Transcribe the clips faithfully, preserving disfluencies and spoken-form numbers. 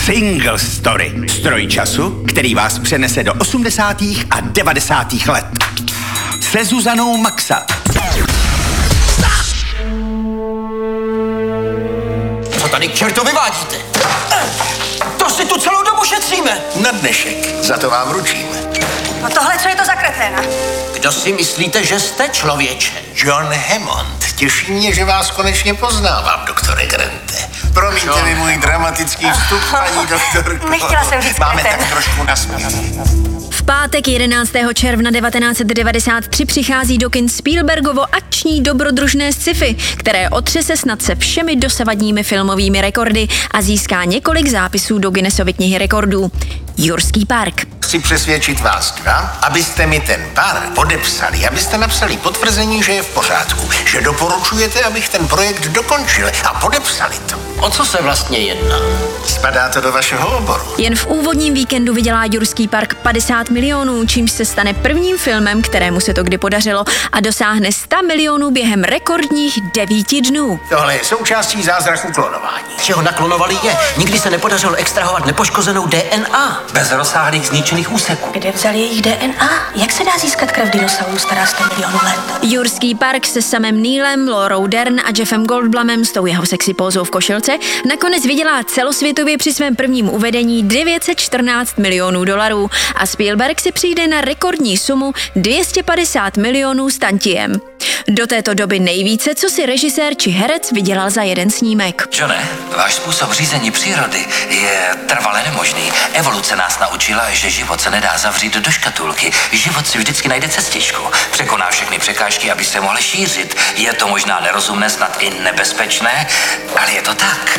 Single Story. Stroj času, který vás přenese do osmdesátých a devadesátých let. Se Zuzanou Maxa. Co tady k čertu vyvádíte? To si tu celou dobu šetříme. Na dnešek. Za to vám ručíme. No tohle, co je to za kreténa? Kdo si myslíte, že jste, člověče? John Hammond. Těší mě, že vás konečně poznávám, doktore Grante. Promiňte John mi můj dramatický vstup, paní doktorko. Nechtěla jsem říct Máme kretén. tak trošku nasměr. V pátek jedenáctého června devatenáct set devadesát tři přichází do kin Spielbergovo akční dobrodružné sci-fi, které otřese snad se všemi dosavadními filmovými rekordy a získá několik zápisů do Guinnessovy knihy rekordů. Jurský park. Chci přesvědčit vás dva, abyste mi ten pár podepsali, abyste napsali potvrzení, že je v pořádku, že doporučujete, abych ten projekt dokončil a podepsali to. O co se vlastně jedná? Spadá to do vašeho oboru. Jen v úvodním víkendu vydělá Jurský park padesát milionů, čímž se stane prvním filmem, kterému se to kdy podařilo a dosáhne sto milionů během rekordních devíti dnů. Tohle je součástí zázraku klonování. Čeho naklonovali je? Nikdy se nepodařilo extrahovat nepoškozenou D N A. Bez rozsáhlých zničených úseků. Kde vzali jejich D N A? Jak se dá získat krev dinosaurů stará sto milionů let? Jurský park se samým Neilem, Laurou Dern a Jeffem Goldblumem s tou jeho sexy pózou v košilce nakonec vydělá celosvětově při svém prvním uvedení devět set čtrnáct milionů dolarů a Spielberg si přijde na rekordní sumu dvě stě padesát milionů s tantiem. Do této doby nejvíce, co si režisér či herec vydělal za jeden snímek. Johne, váš způsob řízení přírody je trvale nemožný. Evoluce nás naučila, že život se nedá zavřít do škatulky. Život si vždycky najde cestičku. Překoná všechny překážky, aby se mohl šířit. Je to možná nerozumné, snad i nebezpečné, ale je to tak.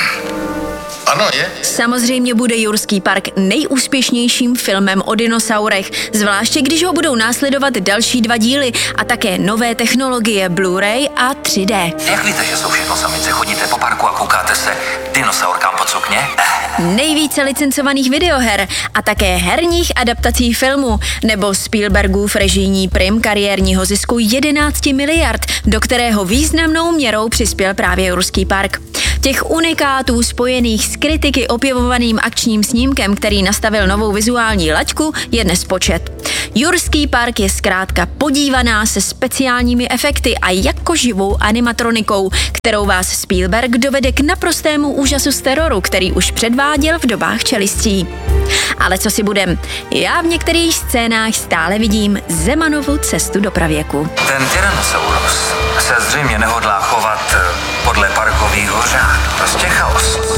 Ano, je. Samozřejmě bude Jurský park nejúspěšnějším filmem o dinosaurech, zvláště když ho budou následovat další dva díly a také nové technologie Blu-ray a tři dé. Jak víte, že jsou všechno samice? Chodíte po parku a koukáte se dinosaurkám po cukně? Nejvíce licencovaných videoher a také herních adaptací filmu nebo Spielbergův režijní prim kariérního zisku jedenáct miliard, do kterého významnou měrou přispěl právě Jurský park. Těch unikátů spojených s kritiky opěvovaným akčním snímkem, který nastavil novou vizuální laťku, je nespočet. Jurský park je zkrátka podívaná se speciálními efekty a jako živou animatronikou, kterou vás Spielberg dovede k naprostému úžasu z teroru, který už předváděl v dobách Čelistí. Ale co si budem, já v některých scénách stále vidím Zemanovu cestu do pravěku. Ten Tyrannosaurus se zřejmě nehodlá chovat podle parkového řádu. Prostě chaos.